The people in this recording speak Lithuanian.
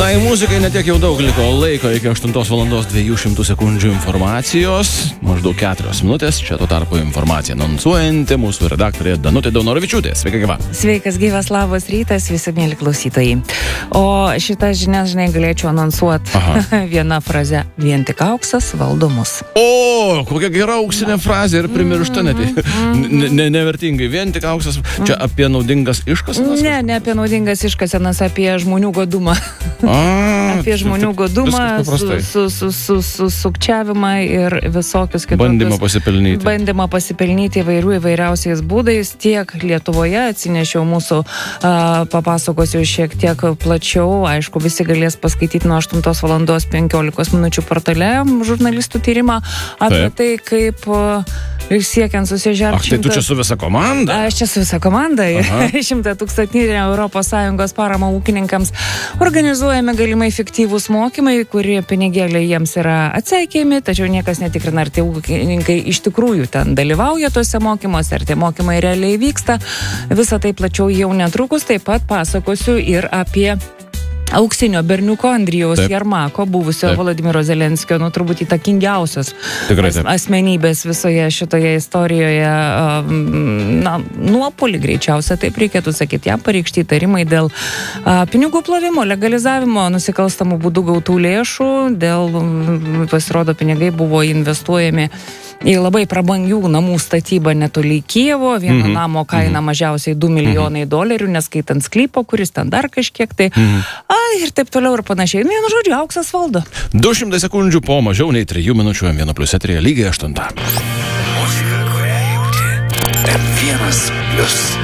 Na, į muzikai netiek jau daug liko laiko iki 8 valandos 200 sekundžių informacijos. Maždaug 4 minutės. Čia tuo tarpu informacija anonsuojanti mūsų redaktorė Danutė Daunoravičiūtė. Sveika, gyva. Sveikas, gyvas, labas rytas, visi mėly klausytojai. O šitą žinią, žinai, galėčiau anonsuoti viena fraze. Vien tik auksas valdo mus. O, kokia gera auksinė frazė ir primiršta net. Nevertingai. Vien tik auksas. Čia apie naudingas iškasenas? Ne apie naudingas iškasenas, apie žmonių godumą. Apie žmonių godumą, sukčiavimą ir visokius kitokius. Bandymą pasipelnyti įvairiausiais būdais. Tiek Lietuvoje atsinešiau mūsų, papasakosiu šiek tiek plačiau. Aišku, visi galės paskaityti nuo 8 valandos 15 minučių portale žurnalistų tyrimą apie tai, kaip siekiant susižerti. Tai tu čia su visa komanda? Aš čia su visa komanda. 100 tūkstantinė ES parama ūkininkams organizuojami galimai fiktyvūs mokymai, kurie pinigėliai jiems yra atseikėjami, tačiau niekas netikrina, ar tie ūkininkai iš tikrųjų ten dalyvauja tuose mokymuose, ar tie mokymai realiai vyksta. Visą tai plačiau jau netrukus. Taip pat pasakosiu ir apie auksinio berniuko Andrijaus Jermako, buvusio Volodymyro Zelenskio, turbūt įtakingiausios asmenybės visoje šitoje istorijoje, nuopolį greičiausia, taip reikėtų sakyti, jam pareikšti įtarimai dėl pinigų plovimo, legalizavimo, nusikalstamų būdų gautų lėšų, dėl, pasirodo, pinigai buvo investuojami į labai prabangių namų statybą netoli Kijevo, vieno namo kaina mažiausiai $2 milijonai, neskaitant sklypo, kuris ten dar kažkiek tai, ir taip toliau ir panašiai. Vienu žodžiu, auksas valdo. 200 sekundžių po mažiau nei 3 minučių M1+ eteryje lygiai 8. Muzika, kurią jauti. M1+.